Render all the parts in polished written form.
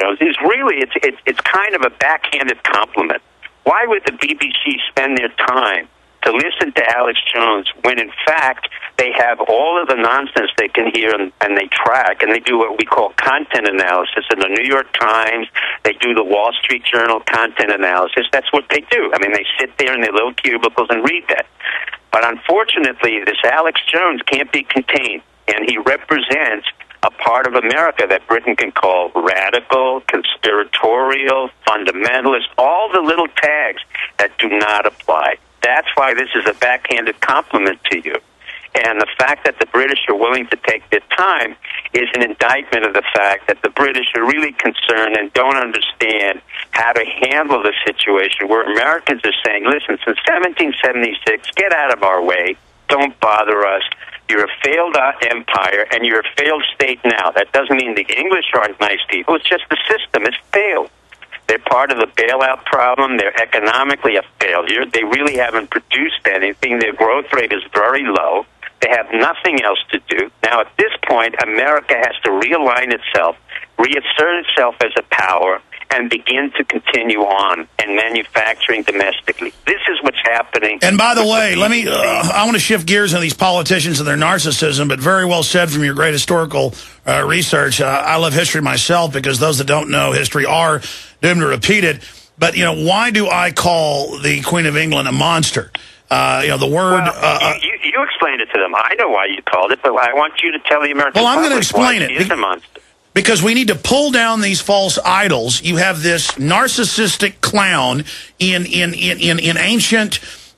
Jones is really it's kind of a backhanded compliment. Why would the BBC spend their time to listen to Alex Jones when, in fact, they have all of the nonsense they can hear and they track, and they do what we call content analysis in the New York Times. They do the Wall Street Journal content analysis. That's what they do. I mean, they sit there in their little cubicles and read that. But unfortunately, this Alex Jones can't be contained, and he represents a part of America that Britain can call radical, conspiratorial, fundamentalist, all the little tags that do not apply. That's why this is a backhanded compliment to you. And the fact that the British are willing to take their time is an indictment of the fact that the British are really concerned and don't understand how to handle the situation where Americans are saying, listen, since 1776, get out of our way, don't bother us. You're a failed empire, and you're a failed state now. That doesn't mean the English aren't nice people. It's just the system is failed. They're part of the bailout problem. They're economically a failure. They really haven't produced anything. Their growth rate is very low. They have nothing else to do. Now, at this point, America has to realign itself, reassert itself as a power, and begin to continue on and manufacturing domestically. This is what's happening. And by the way, let me, I want to shift gears on these politicians and their narcissism, but very well said from your great historical research. I love history myself because those that don't know history are doomed to repeat it. But, you know, why do I call the Queen of England a monster? You know, the word... Well, you explained it to them. I know why you called it, but I want you to tell the American public. Well, I'm going to explain it. She's a monster. Because we need to pull down these false idols. You have this narcissistic clown in ancient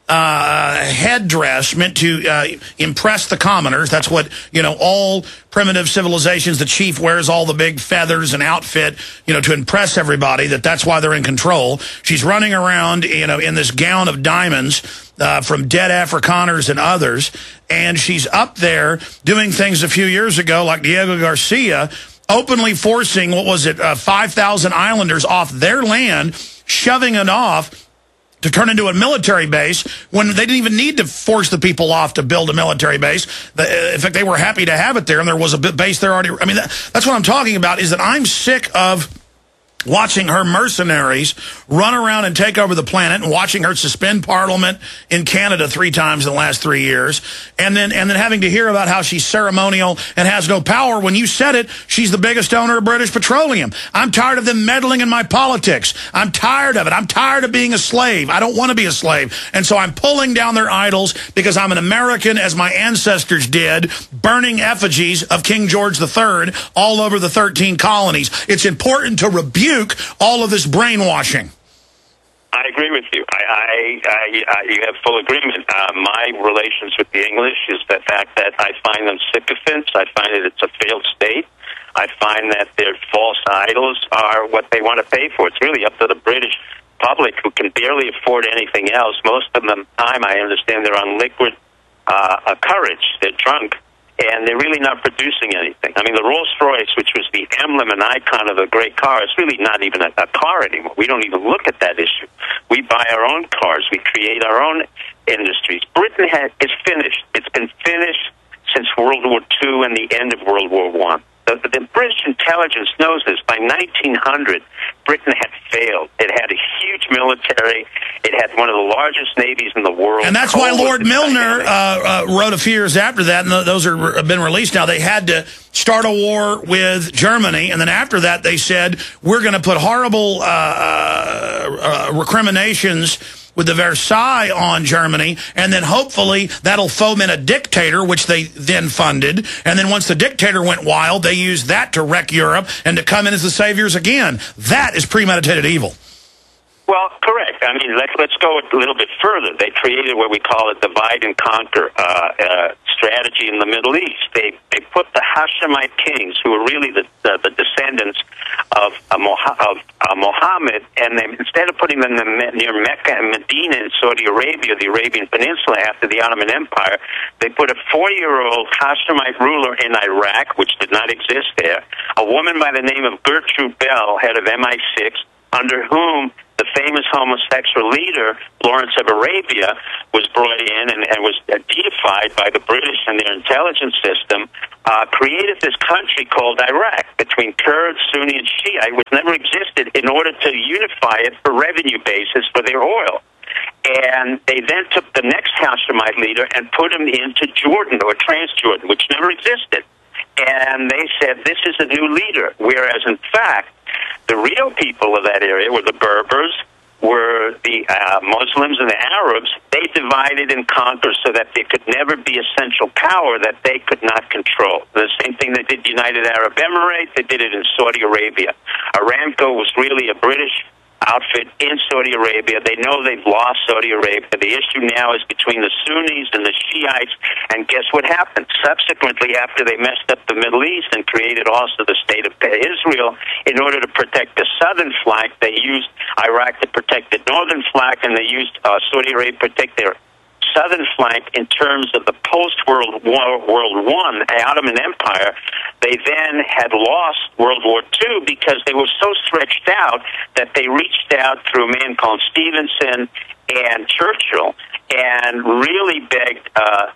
headdress meant to impress the commoners. That's what, you know, all primitive civilizations, the chief wears all the big feathers and outfit, you know, to impress everybody, that's why they're in control. She's running around, you know, in this gown of diamonds from dead Afrikaners and others. And she's up there doing things a few years ago, like Diego Garcia, openly forcing, 5,000 islanders off their land, shoving it off to turn into a military base when they didn't even need to force the people off to build a military base. In fact, they were happy to have it there, and there was a base there already. I mean, that's what I'm talking about, is that I'm sick of watching her mercenaries run around and take over the planet, and watching her suspend Parliament in Canada 3 times in the last 3 years, and then having to hear about how she's ceremonial and has no power when you said it, she's the biggest owner of British Petroleum. I'm tired of them meddling in my politics. I'm tired of it. I'm tired of being a slave. I don't want to be a slave. And so I'm pulling down their idols because I'm an American, as my ancestors did, burning effigies of King George III all over the 13 colonies. It's important to rebuke all of this brainwashing. I agree with you. You have full agreement. My relations with the English is the fact that I find them sycophants. I find that it's a failed state. I find that their false idols are what they want to pay for. It's really up to the British public, who can barely afford anything else. Most of the time, I understand, they're on liquid courage. They're drunk. And they're really not producing anything. I mean, the Rolls-Royce, which was the emblem and icon of a great car, is really not even a car anymore. We don't even look at that issue. We buy our own cars. We create our own industries. Britain is finished. It's been finished since World War II and the end of World War I. The British intelligence knows this. By 1900, Britain had failed. It had a huge military. It had one of the largest navies in the world. And that's why Lord Milner wrote a few years after that, and those have been released now. They had to start a war with Germany, and then after that they said, we're going to put horrible recriminations with the Versailles on Germany, and then hopefully that'll foment a dictator, which they then funded. And then once the dictator went wild, they used that to wreck Europe and to come in as the saviors again. That is premeditated evil. Well, correct. I mean, let's go a little bit further. They created what we call a divide and conquer strategy in the Middle East. They put the Hashemite kings, who are really the descendants of Muhammad, and they, instead of putting them near Mecca and Medina in Saudi Arabia, the Arabian Peninsula, after the Ottoman Empire, they put a 4-year-old Hashemite ruler in Iraq, which did not exist there, a woman by the name of Gertrude Bell, head of MI6, under whom the famous homosexual leader, Lawrence of Arabia, was brought in and was deified by the British and their intelligence system, created this country called Iraq between Kurds, Sunni, and Shia, which never existed, in order to unify it for revenue basis for their oil. And they then took the next Hashemite leader and put him into Jordan, or Transjordan, which never existed. And they said, this is a new leader, whereas, in fact, the real people of that area were the Berbers, were the Muslims and the Arabs. They divided and conquered so that there could never be a central power that they could not control. The same thing they did United Arab Emirates, they did it in Saudi Arabia. Aramco was really a British outfit in Saudi Arabia. They know they've lost Saudi Arabia. The issue now is between the Sunnis and the Shiites, and guess what happened? Subsequently, after they messed up the Middle East and created also the state of Israel, in order to protect the southern flank, they used Iraq to protect the northern flank, and they used Saudi Arabia to protect their southern flank in terms of the post-World War I Ottoman Empire. They then had lost World War II because they were so stretched out that they reached out through a man called Stevenson and Churchill and really begged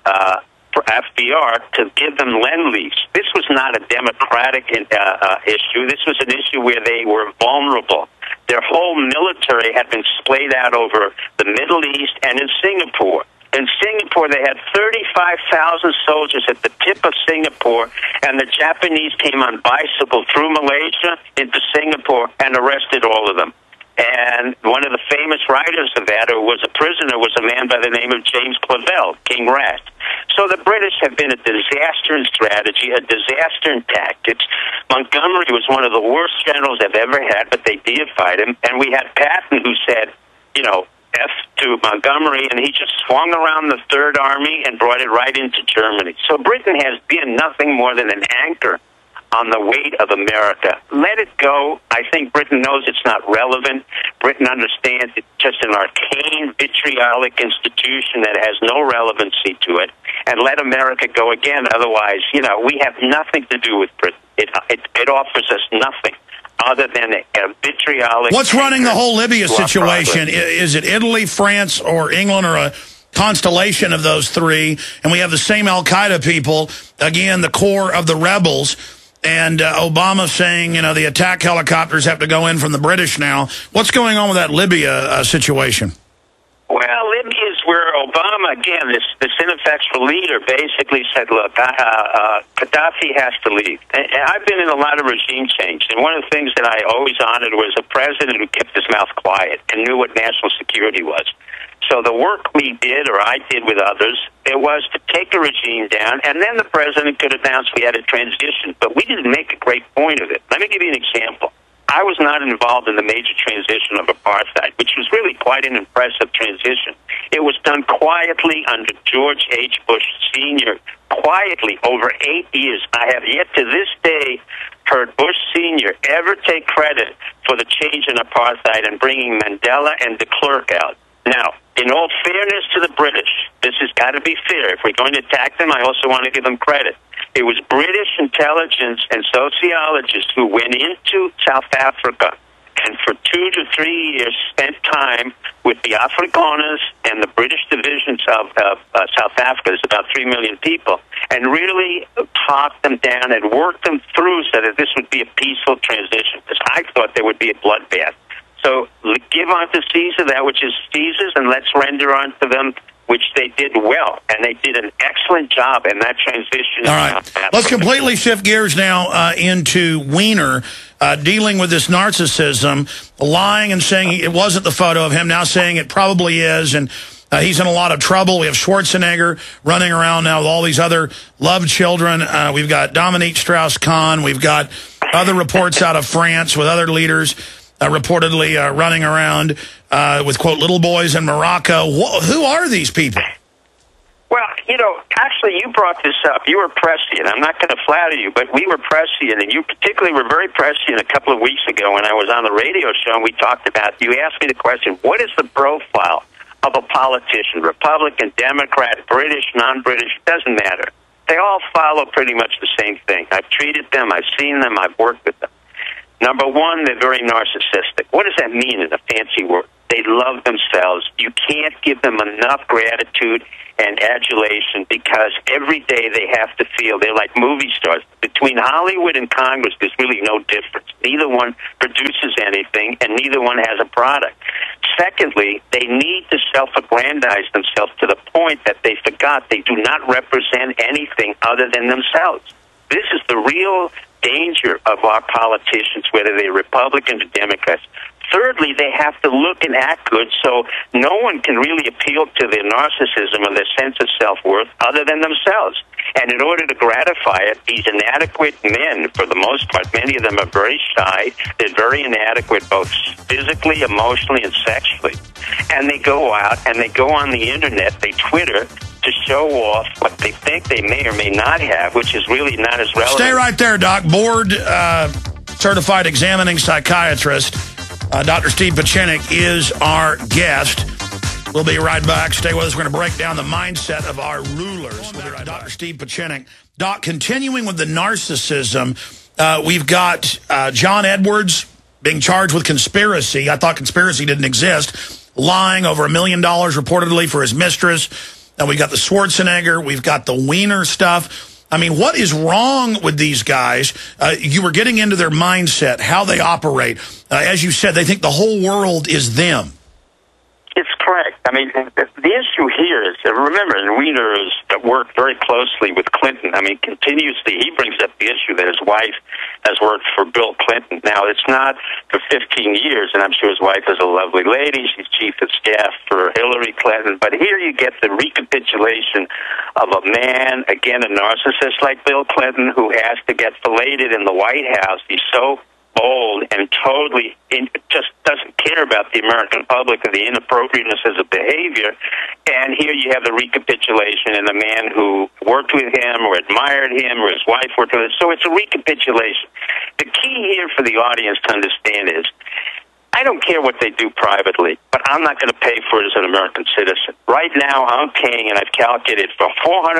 for FDR to give them Lend-Lease. This was not a democratic issue. This was an issue where they were vulnerable. Their whole military had been splayed out over the Middle East and in Singapore. In Singapore, they had 35,000 soldiers at the tip of Singapore, and the Japanese came on bicycle through Malaysia into Singapore and arrested all of them. And one of the famous writers of that, who was a prisoner, was a man by the name of James Clavell, King Rat. So the British have been a disaster in strategy, a disaster in tactics. Montgomery was one of the worst generals I've ever had, but they deified him. And we had Patton, who said, you know, F to Montgomery, and he just swung around the Third Army and brought it right into Germany. So Britain has been nothing more than an anchor on the weight of America. Let it go. I think Britain knows it's not relevant. Britain understands it's just an arcane, vitriolic institution that has no relevancy to it. And let America go again. Otherwise, you know, we have nothing to do with Britain. It offers us nothing other than a vitriolic... What's running the whole Libya situation? Is it Italy, France, or England, or a constellation of those three? And we have the same al-Qaeda people, again, the core of the rebels. And Obama saying, you know, the attack helicopters have to go in from the British now. What's going on with that Libya situation? Well, Libya is where Obama, again, this ineffectual leader, basically said, look, Gaddafi has to leave. And I've been in a lot of regime change, and one of the things that I always honored was a president who kept his mouth quiet and knew what national security was. So the work we did, or I did with others, it was to take a regime down, and then the president could announce we had a transition, but we didn't make a great point of it. Let me give you an example. I was not involved in the major transition of apartheid, which was really quite an impressive transition. It was done quietly under George H. Bush Sr., quietly over 8 years. I have yet to this day heard Bush Sr. ever take credit for the change in apartheid and bringing Mandela and de Klerk out. Now, in all fairness to the British, this has got to be fair. If we're going to attack them, I also want to give them credit. It was British intelligence and sociologists who went into South Africa and for 2 to 3 years spent time with the Afrikaners and the British divisions of South Africa. There's about 3 million people, and really talked them down and worked them through so that this would be a peaceful transition, because I thought there would be a bloodbath. So give unto Caesar that which is Caesar's, and let's render unto them, which they did well. And they did an excellent job in that transition. All right. Let's completely shift gears now into Weiner, dealing with this narcissism, lying and saying it wasn't the photo of him, now saying it probably is, and he's in a lot of trouble. We have Schwarzenegger running around now with all these other love children. We've got Dominique Strauss-Kahn. We've got other reports out of France with other leaders reportedly running around with, quote, little boys in Morocco. Who are these people? Well, you know, actually, you brought this up. You were prescient. I'm not going to flatter you, but we were prescient, and you particularly were very prescient a couple of weeks ago when I was on the radio show, and we talked about, you asked me the question, what is the profile of a politician, Republican, Democrat, British, non-British, doesn't matter. They all follow pretty much the same thing. I've treated them, I've seen them, I've worked with them. Number one, they're very narcissistic. What does that mean in a fancy word? They love themselves. You can't give them enough gratitude and adulation, because every day they have to feel they're like movie stars. Between Hollywood and Congress, there's really no difference. Neither one produces anything, and neither one has a product. Secondly, they need to self-aggrandize themselves to the point that they forgot they do not represent anything other than themselves. This is the real danger of our politicians, whether they're Republicans or Democrats. Thirdly, they have to look and act good, so no one can really appeal to their narcissism or their sense of self-worth other than themselves. And in order to gratify it, these inadequate men, for the most part, many of them are very shy. They're very inadequate, both physically, emotionally, and sexually. And they go out and they go on the Internet, they Twitter, to show off what they think they may or may not have, which is really not as relevant. Stay right there, Doc. Board certified examining psychiatrist Dr. Steve Pieczenik is our guest. We'll be right back. Stay with us. We're going to break down the mindset of our rulers. We'll be right back. Dr. Steve Pieczenik. Doc, continuing with the narcissism, we've got John Edwards being charged with conspiracy. I thought conspiracy didn't exist. Lying over $1 million reportedly for his mistress. And we got the Schwarzenegger. We've got the Wiener stuff. I mean, what is wrong with these guys? You were getting into their mindset, how they operate. As you said, they think the whole world is them. It's correct. I mean, the issue here is, remember, Wiener has worked very closely with Clinton. I mean, continuously, he brings up the issue that his wife has worked for Bill Clinton. Now, it's not for 15 years, and I'm sure his wife is a lovely lady. She's chief of staff for Hillary Clinton. But here you get the recapitulation of a man, again, a narcissist like Bill Clinton, who has to get filleted in the White House. He's so bold and totally just doesn't care about the American public or the inappropriateness of behavior. And here you have the recapitulation and the man who worked with him or admired him or his wife worked with him. So it's a recapitulation. The key here for the audience to understand is, I don't care what they do privately, but I'm not going to pay for it as an American citizen. Right now, I'm paying, and I've calculated, for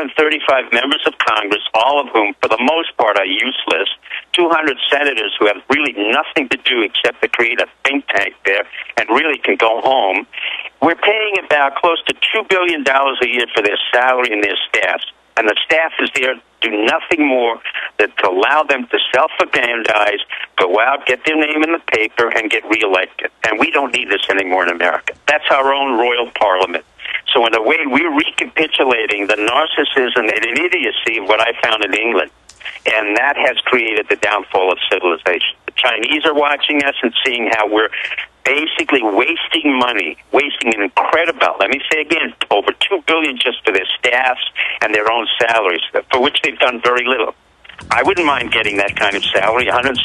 435 members of Congress, all of whom, for the most part, are useless, 200 senators who have really nothing to do except to create a think tank there and really can go home. We're paying about close to $2 billion a year for their salary and their staff. And the staff is there to do nothing more than to allow them to self-aggrandize, go out, get their name in the paper, and get reelected. And we don't need this anymore in America. That's our own royal parliament. So in a way, we're recapitulating the narcissism and idiocy of what I found in England. And that has created the downfall of civilization. The Chinese are watching us and seeing how we're basically wasting money, wasting an incredible, let me say again, over $2 billion just for their staffs and their own salaries, for which they've done very little. I wouldn't mind getting that kind of salary,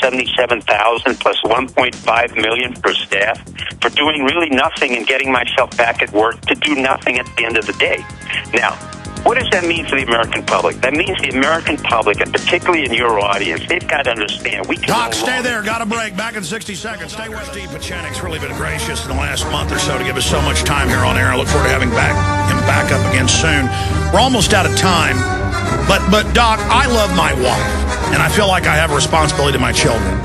$177,000 plus $1.5 million per staff, for doing really nothing and getting myself back at work to do nothing at the end of the day. Now, what does that mean for the American public? That means the American public, and particularly in your audience, they've got to understand. We can Doc, stay there. Got a break. Back in 60 seconds. Stay with Steve Pieczenik's really been gracious in the last month or so to give us so much time here on air. I look forward to having him back up again soon. We're almost out of time. But Doc, I love my wife, and I feel like I have a responsibility to my children.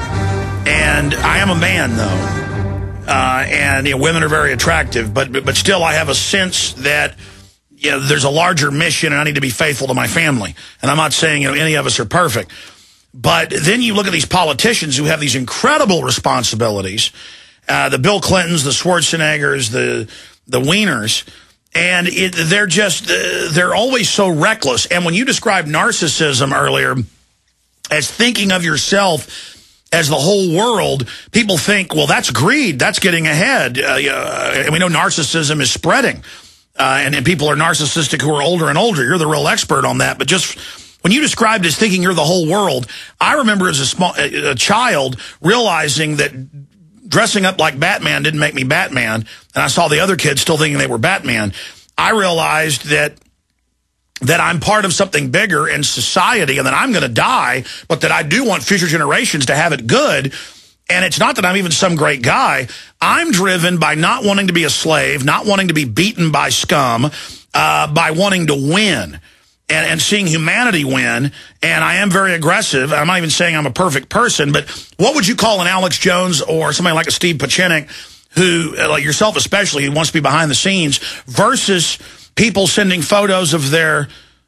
And I am a man, though. And women are very attractive, but still I have a sense that there's a larger mission, and I need to be faithful to my family. And I'm not saying any of us are perfect. But then you look at these politicians who have these incredible responsibilities, the Bill Clintons, the Schwarzeneggers, the Wieners, and they're always so reckless. And when you described narcissism earlier as thinking of yourself as the whole world, people think, well, that's greed, that's getting ahead. And we know narcissism is spreading. And people are narcissistic who are older and older. You're the real expert on that. But just when you described as thinking you're the whole world, I remember as a child realizing that dressing up like Batman didn't make me Batman. And I saw the other kids still thinking they were Batman. I realized that I'm part of something bigger in society and that I'm going to die, but that I do want future generations to have it good. And it's not that I'm even some great guy. I'm driven by not wanting to be a slave, not wanting to be beaten by scum, by wanting to win and seeing humanity win. And I am very aggressive. I'm not even saying I'm a perfect person, but what would you call an Alex Jones or somebody like a Steve Pieczenik who, like yourself especially, who wants to be behind the scenes, versus people sending photos of their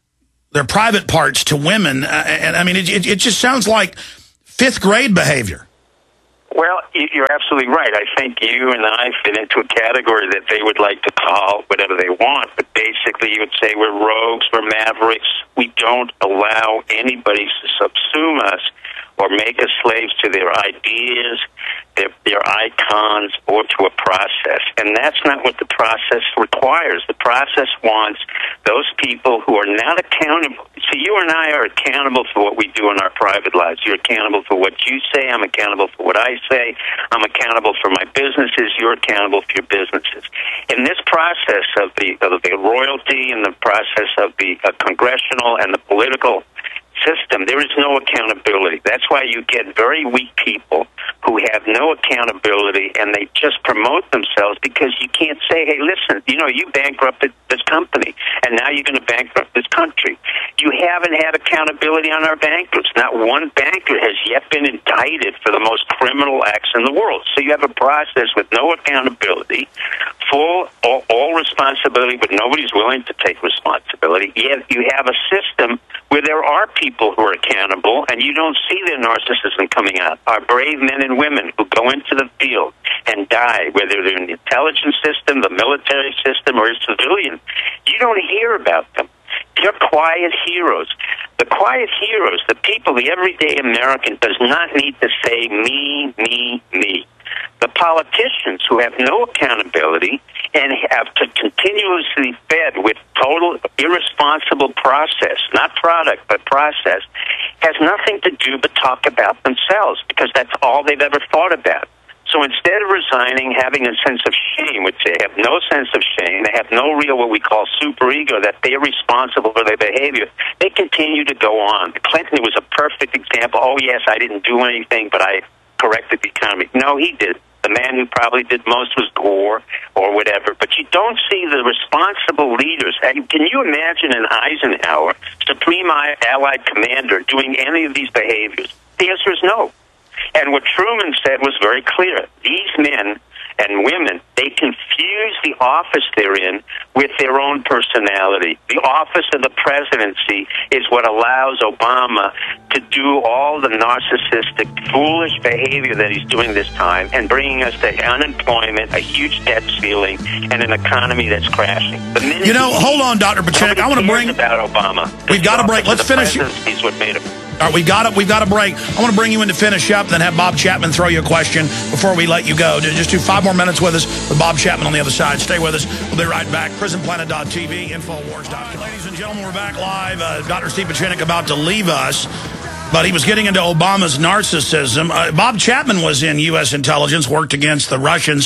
private parts to women. And I mean, it just sounds like fifth grade behavior. Well, you're absolutely right. I think you and I fit into a category that they would like to call whatever they want, but basically you would say we're rogues, we're mavericks. We don't allow anybody to subsume us or make us slaves to their ideas, their icons, or to a process. And that's not what the process requires. The process wants those people who are not accountable. See, you and I are accountable for what we do in our private lives. You're accountable for what you say. I'm accountable for what I say. I'm accountable for my businesses. You're accountable for your businesses. In this process of the royalty and the process of the congressional and the political system, there is no accountability. That's why you get very weak people who have no accountability, and they just promote themselves because you can't say, hey, listen, you bankrupted this company, and now you're going to bankrupt this country. You haven't had accountability on our bankers. Not one banker has yet been indicted for the most criminal acts in the world. So you have a process with no accountability, full all responsibility, but nobody's willing to take responsibility. Yet you have a system where there are people who are accountable, and you don't see their narcissism coming out. Our brave men and women who go into the field and die, whether they're in the intelligence system, the military system, or as civilian, you don't hear about them. They're quiet heroes. The quiet heroes, the people, the everyday American, does not need to say me, me, me. The politicians who have no accountability and have to continuously fed with total irresponsible process, not product, but process, has nothing to do but talk about themselves, because that's all they've ever thought about. So instead of resigning, having a sense of shame, which they have no sense of shame, they have no real what we call superego, that they're responsible for their behavior, they continue to go on. Clinton was a perfect example. Oh, yes, I didn't do anything, but I corrected the economy. No, he did. The man who probably did most was Gore or whatever. But you don't see the responsible leaders. Can you imagine an Eisenhower, Supreme Allied Commander, doing any of these behaviors? The answer is no. And what Truman said was very clear. These men and women, they confuse the office they're in with their own personality. The office of the presidency is what allows Obama to do all the narcissistic, foolish behavior that he's doing this time, and bringing us to unemployment, a huge debt ceiling, and an economy that's crashing. Hold on, Dr. Pieczenik. I want to bring about Obama. We've got to break. Let's finish. Is what made him. All right, we've got to break. I want to bring you in to finish up, then have Bob Chapman throw you a question before we let you go. Just do 5 more minutes with us with Bob Chapman on the other side. Stay with us. We'll be right back. PrisonPlanet.tv, Infowars.com. Ladies and gentlemen, we're back live. Dr. Steve Pieczenik about to leave us, but he was getting into Obama's narcissism. Bob Chapman was in U.S. intelligence, worked against the Russians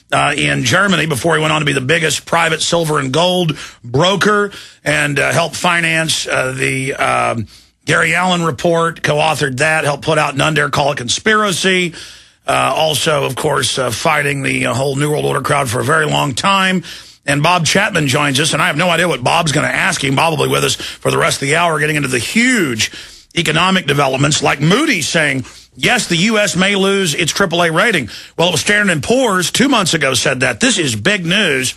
in Germany before he went on to be the biggest private silver and gold broker, and helped finance the Gary Allen report, co-authored that, helped put out None Dare Call It Conspiracy. Also, of course, fighting the whole New World Order crowd for a very long time. And Bob Chapman joins us, and I have no idea what Bob's going to ask him, probably with us for the rest of the hour, getting into the huge economic developments, like Moody's saying, yes, the U.S. may lose its AAA rating. Well, it was Standard & Poor's 2 months ago said that. This is big news.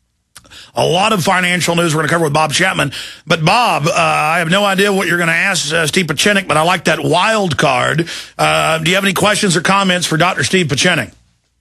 A lot of financial news we're going to cover with Bob Chapman. But, Bob, I have no idea what you're going to ask Steve Pieczenik, but I like that wild card. Do you have any questions or comments for Dr. Steve Pieczenik?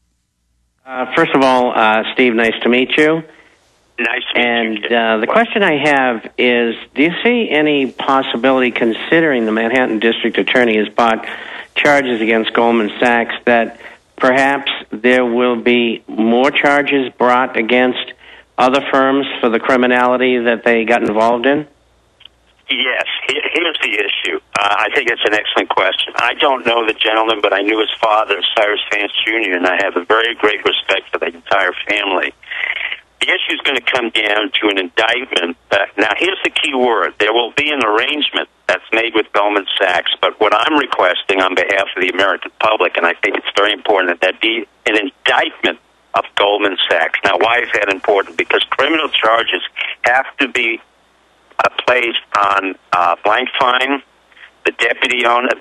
First of all, Steve, nice to meet you. Nice to meet you. And the question I have is, do you see any possibility, considering the Manhattan District Attorney has brought charges against Goldman Sachs, that perhaps there will be more charges brought against other firms for the criminality that they got involved in? Yes. Here's the issue. I think it's an excellent question. I don't know the gentleman, but I knew his father, Cyrus Vance Jr., and I have a very great respect for the entire family. The issue is going to come down to an indictment. Now, here's the key word. There will be an arrangement that's made with Goldman Sachs, but what I'm requesting on behalf of the American public, and I think it's very important that be an indictment of Goldman Sachs. Now, why is that important? Because criminal charges have to be placed on Blankfein, the deputy owner,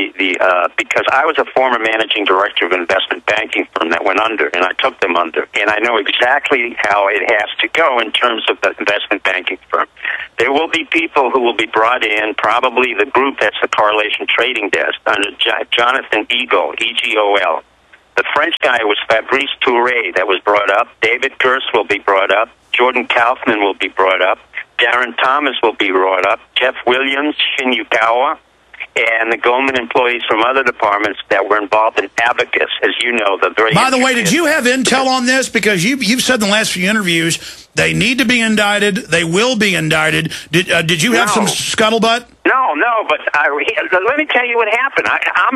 because I was a former managing director of an investment banking firm that went under, and I took them under, and I know exactly how it has to go in terms of the investment banking firm. There will be people who will be brought in, probably the group that's the correlation trading desk, under Jonathan Eagle, E-G-O-L. The French guy was Fabrice Touré that was brought up. David Gerst will be brought up. Jordan Kaufman will be brought up. Darren Thomas will be brought up. Jeff Williams, Shin Yukawa, and the Goldman employees from other departments that were involved in Abacus, as you know. By the way, did you have intel on this? Because you've said in the last few interviews they need to be indicted. They will be indicted. Did you have some scuttlebutt? No, but let me tell you what happened.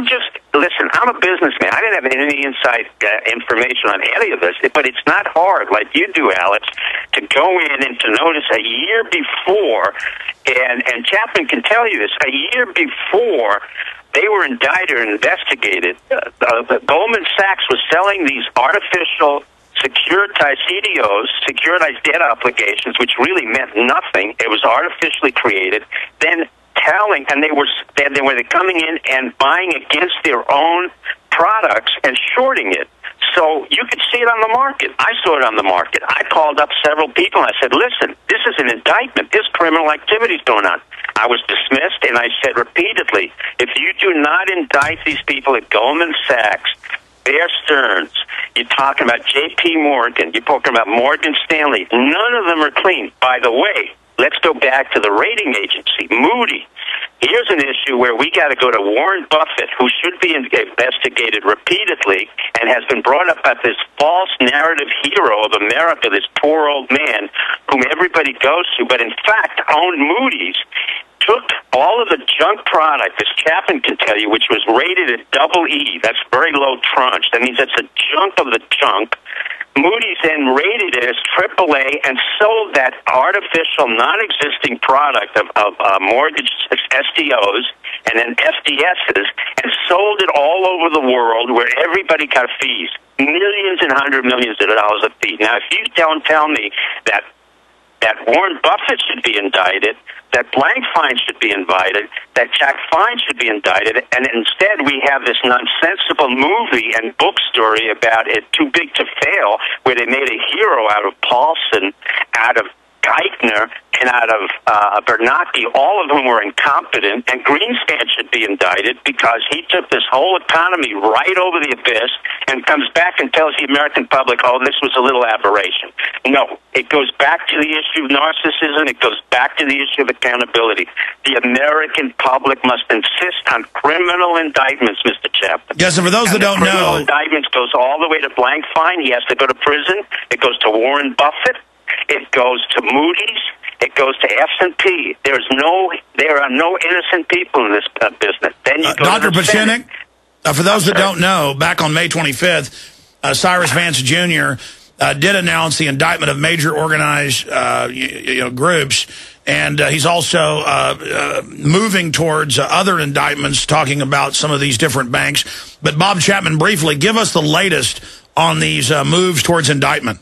Listen, I'm a businessman. I didn't have any inside information on any of this, but it's not hard, like you do, Alex, to go in and to notice a year before, and Chapman can tell you this, a year before they were indicted and investigated, Goldman Sachs was selling these artificial securitized CDOs, securitized debt obligations, which really meant nothing. It was artificially created. Then they were coming in and buying against their own products and shorting it. So you could see it on the market. I saw it on the market. I called up several people and I said, listen, this is an indictment. This criminal activity is going on. I was dismissed, and I said repeatedly, if you do not indict these people at Goldman Sachs, Bear Stearns, you're talking about J.P. Morgan, you're talking about Morgan Stanley, none of them are clean. By the way, let's go back to the rating agency, Moody. Here's an issue where we got to go to Warren Buffett, who should be investigated repeatedly and has been brought up as this false narrative hero of America, this poor old man whom everybody goes to, but in fact owned Moody's, took all of the junk product, as Chapman can tell you, which was rated at EE. That's very low tranche. That means that's a junk of the junk. Moody's then rated it as AAA and sold that artificial, non-existing product of mortgage SDOs and then FDSs and sold it all over the world where everybody got fees, millions and hundreds of millions of dollars of fees. Now, if you don't tell me that Warren Buffett should be indicted, that Blankfein should be indicted, that Jack Fine should be indicted, and instead we have this nonsensical movie and book story about it, Too Big to Fail, where they made a hero out of Paulson, out of Geithner, and out of Bernanke, all of whom were incompetent, and Greenspan should be indicted because he took this whole economy right over the abyss and comes back and tells the American public, oh, this was a little aberration. No, it goes back to the issue of narcissism. It goes back to the issue of accountability. The American public must insist on criminal indictments, Mr. Chapman. Yes, and for those that don't know, criminal indictments goes all the way to Blankfein. He has to go to prison. It goes to Warren Buffett. It goes to Moody's. It goes to S&P. There are no innocent people in this business. Then you go Dr. to the Senate. Pachinik, for those that don't know, back on May 25th, Cyrus Vance Jr. Did announce the indictment of major organized groups, and he's also moving towards other indictments, talking about some of these different banks. But Bob Chapman, briefly, give us the latest on these moves towards indictment.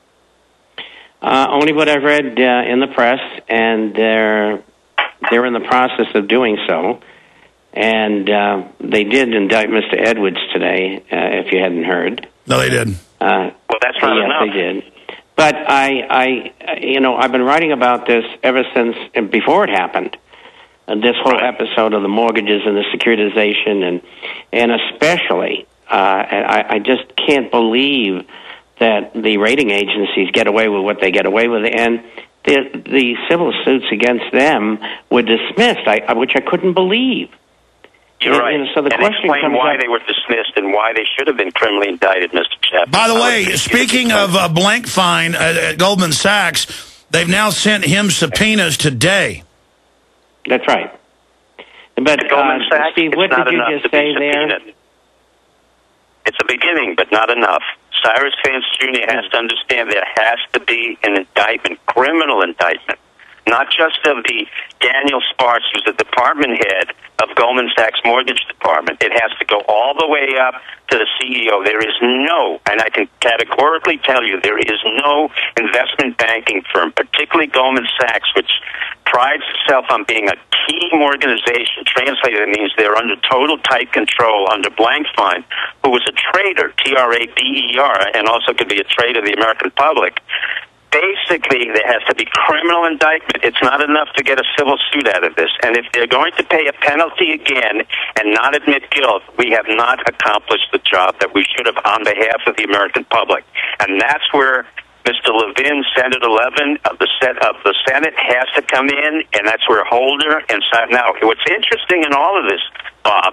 Only what I've read in the press, and they're in the process of doing so. And they did indict Mr. Edwards today, if you hadn't heard. No, they did. Well, that's not enough. Yes, they did. But I've been writing about this ever since before it happened. This whole episode of the mortgages and the securitization, and especially, I just can't believe that the rating agencies get away with what they get away with, and the civil suits against them were dismissed, which I couldn't believe. You're right. So the and question explain comes why up, they were dismissed and why they should have been criminally indicted, Mr. Chapman. By the way, speaking of Blankfein at Goldman Sachs, they've now sent him subpoenas today. That's right. But Goldman Sachs, Steve, what did you just say there? It's a beginning, but not enough. Cyrus Vance Jr. has to understand there has to be an indictment, criminal indictment, not just of the Daniel Sparks, who's the department head of Goldman Sachs Mortgage Department. It has to go all the way up to the CEO. There is no, and I can categorically tell you, there is no investment banking firm, particularly Goldman Sachs, which prides itself on being a team organization. Translated, it means they're under total tight control under Blankfein, who was a trader, Trader, and also could be a trader of the American public. Basically, there has to be criminal indictment. It's not enough to get a civil suit out of this. And if they're going to pay a penalty again and not admit guilt, we have not accomplished the job that we should have on behalf of the American public. And that's where Mr. Levin, Senate 11 of the Senate, has to come in, and that's where Holder and now. What's interesting in all of this, Bob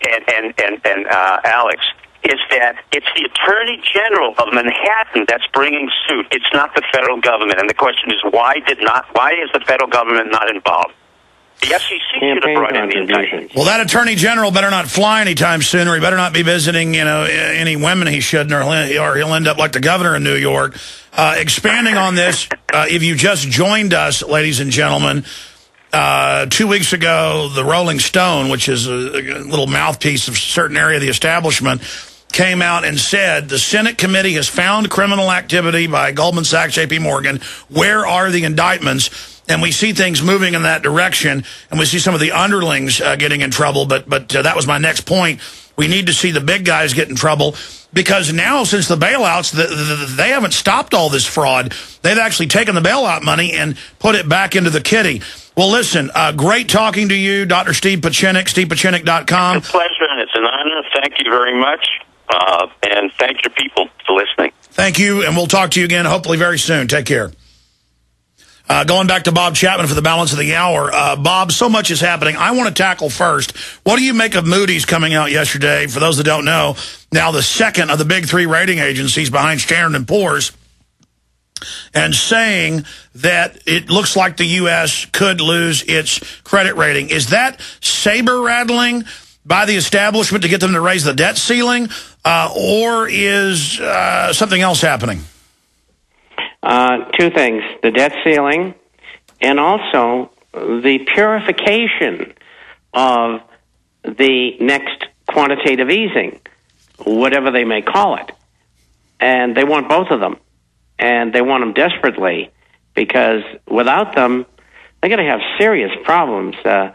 and Alex, is that it's the Attorney General of Manhattan that's bringing suit. It's not the federal government. And the question is, why is the federal government not involved? The FCC should have brought in the indictment. Well, that Attorney General better not fly anytime soon, or he better not be visiting, any women he shouldn't, or he'll end up like the governor of New York. Expanding on this, if you just joined us, ladies and gentlemen, 2 weeks ago, the Rolling Stone, which is a little mouthpiece of a certain area of the establishment, came out and said the Senate committee has found criminal activity by Goldman Sachs, J.P. Morgan. Where are the indictments? And we see things moving in that direction, and we see some of the underlings getting in trouble. But that was my next point. We need to see the big guys get in trouble, because now, since the bailouts, they haven't stopped all this fraud. They've actually taken the bailout money and put it back into the kitty. Well, listen, great talking to you, Dr. Steve Pieczenik, stevepieczenik.com. It's a pleasure, and it's an honor. Thank you very much, and thank your people for listening. Thank you, and we'll talk to you again hopefully very soon. Take care. Going back to Bob Chapman for the balance of the hour. Bob, so much is happening. I want to tackle first, what do you make of Moody's coming out yesterday? For those that don't know, now the second of the big three rating agencies behind Standard & Poor's, and saying that it looks like the U.S. could lose its credit rating. Is that saber-rattling by the establishment to get them to raise the debt ceiling, or is something else happening? Two things, the debt ceiling and also the purification of the next quantitative easing, whatever they may call it. And they want both of them. And they want them desperately, because without them, they're going to have serious problems.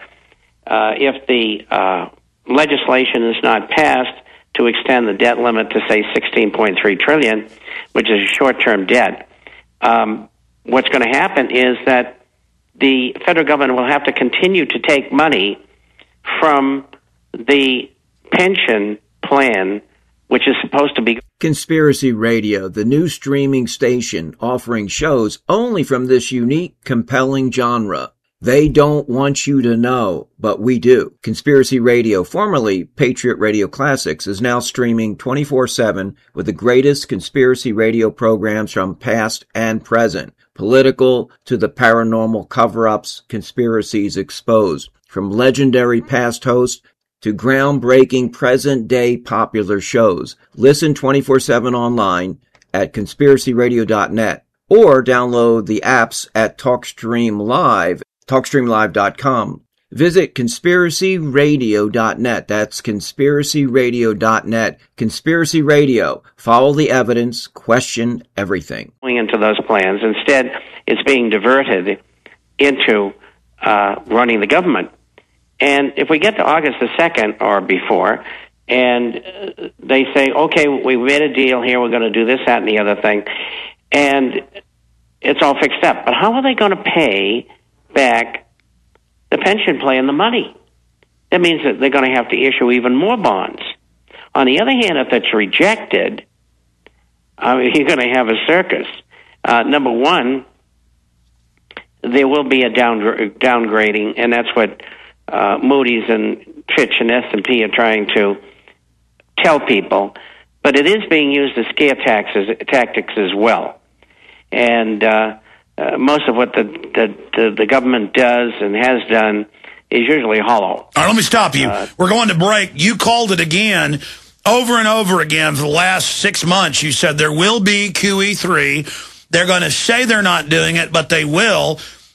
If the legislation is not passed to extend the debt limit to, say, $16.3 trillion, which is a short-term debt, what's going to happen is that the federal government will have to continue to take money from the pension plan, which is supposed to be... Conspiracy Radio, the new streaming station offering shows only from this unique, compelling genre. They don't want you to know, but we do. Conspiracy Radio, formerly Patriot Radio Classics, is now streaming 24/7 with the greatest conspiracy radio programs from past and present. Political to the paranormal cover-ups, conspiracies exposed. From legendary past hosts to groundbreaking present-day popular shows. Listen 24/7 online at conspiracyradio.net or download the apps at TalkStream Live, TalkStreamLive.com. Visit conspiracyradio.net. That's conspiracyradio.net. Conspiracy Radio. Follow the evidence. Question everything. Going into those plans. Instead, it's being diverted into running the government. And if we get to August the 2nd or before, and they say, okay, we made a deal here, we're going to do this, that, and the other thing, and it's all fixed up. But how are they going to pay back the pension plan, the money? That means that they're going to have to issue even more bonds. On the other hand, if it's rejected, you're going to have a circus. Number one, there will be a downgrading, and that's what Moody's and Fitch and S&P are trying to tell people. But it is being used as scare tactics as well. And most of what the government does and has done is usually hollow. All right, let me stop you. We're going to break. You called it again, over and over again for the last 6 months. You said there will be QE3. They're going to say they're not doing it, but they will.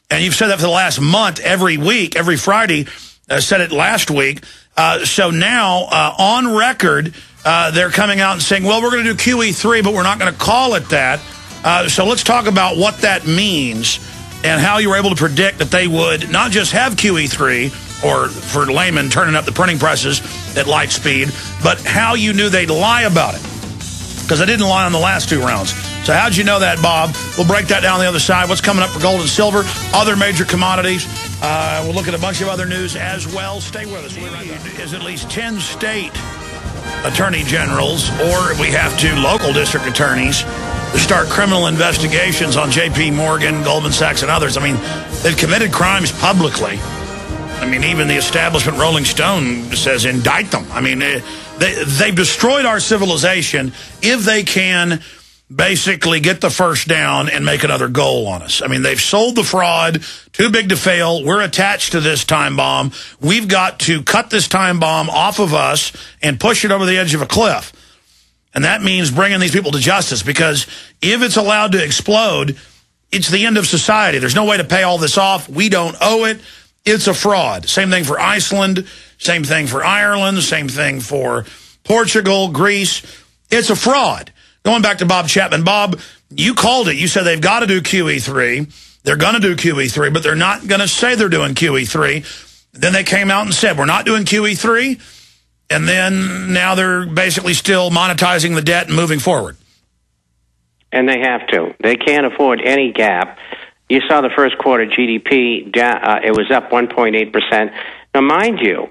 And you've said that for the last month, every week, every Friday. Said it last week. So now, on record, they're coming out and saying, well, we're going to do QE3, but we're not going to call it that. So let's talk about what that means and how you were able to predict that they would not just have QE3, or for laymen, turning up the printing presses at light speed, but how you knew they'd lie about it. Because they didn't lie on the last two rounds. So how'd you know that, Bob? We'll break that down on the other side. What's coming up for gold and silver, other major commodities. We'll look at a bunch of other news as well. Stay with us. We'll be right back. There's at least 10 state attorney generals, or if we have to, local district attorneys, to start criminal investigations on J.P. Morgan, Goldman Sachs, and others. I mean, they've committed crimes publicly. I mean, even the establishment Rolling Stone says indict them. I mean, they've destroyed our civilization if they can basically get the first down and make another goal on us. I mean, they've sold the fraud, too big to fail. We're attached to this time bomb. We've got to cut this time bomb off of us and push it over the edge of a cliff. And that means bringing these people to justice, because if it's allowed to explode, it's the end of society. There's no way to pay all this off. We don't owe it. It's a fraud. Same thing for Iceland, same thing for Ireland, same thing for Portugal, Greece. It's a fraud. Going back to Bob Chapman. Bob, you called it. You said they've got to do QE3. They're going to do QE3, but they're not going to say they're doing QE3. Then they came out and said, we're not doing QE3. And then now they're basically still monetizing the debt and moving forward. And they have to. They can't afford any gap. You saw the first quarter GDP, it was up 1.8%. Now, mind you,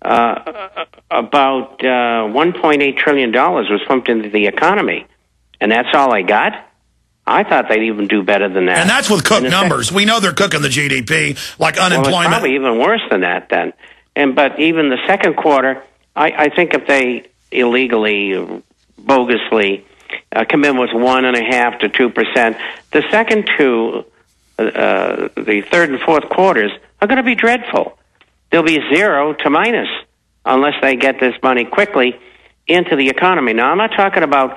about $1.8 trillion was pumped into the economy. And that's all I got? I thought they'd even do better than that. And that's with cooked numbers. We know they're cooking the GDP, like unemployment. Well, it's probably even worse than that then. But even the second quarter, I think if they illegally, bogusly, come in with 1.5% to 2%, the second two, the third and fourth quarters, are going to be dreadful. They'll be 0 to minus unless they get this money quickly into the economy. Now, I'm not talking about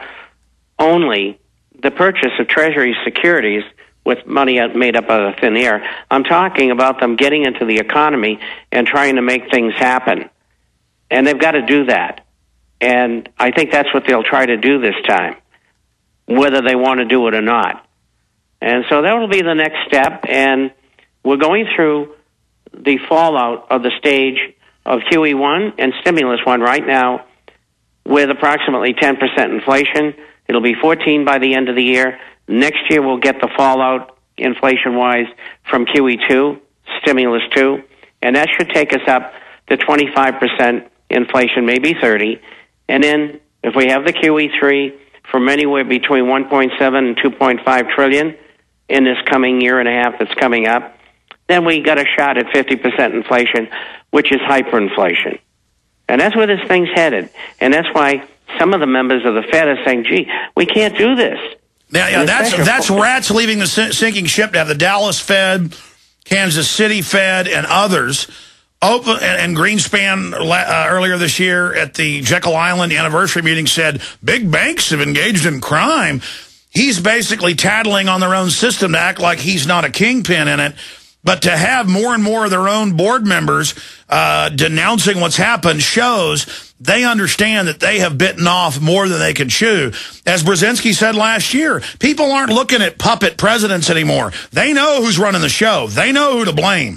only the purchase of Treasury securities with money made up out of thin air. I'm talking about them getting into the economy and trying to make things happen. And they've got to do that. And I think that's what they'll try to do this time, whether they want to do it or not. And so that will be the next step. And we're going through the fallout of the stage of QE1 and Stimulus 1 right now with approximately 10% inflation. It'll be 14 by the end of the year. Next year we'll get the fallout inflation-wise from QE2, Stimulus 2, and that should take us up to 25% inflation, maybe 30. And then if we have the QE3 from anywhere between 1.7 and 2.5 trillion in this coming year and a half that's coming up, then we got a shot at 50% inflation, which is hyperinflation. And that's where this thing's headed. And that's why some of the members of the Fed are saying, gee, we can't do this. Yeah, that's rats leaving the sinking ship to have the Dallas Fed, Kansas City Fed, and others. Open, and Greenspan earlier this year at the Jekyll Island anniversary meeting said big banks have engaged in crime. He's basically tattling on their own system to act like he's not a kingpin in it. But to have more and more of their own board members denouncing what's happened shows they understand that they have bitten off more than they can chew. As Brzezinski said last year, people aren't looking at puppet presidents anymore. They know who's running the show. They know who to blame.